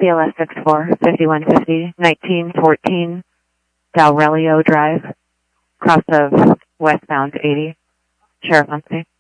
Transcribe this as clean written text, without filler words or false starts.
BLS 64-5150, 1914 Dalrelio Drive, cross of westbound 80, Sheriff on scene.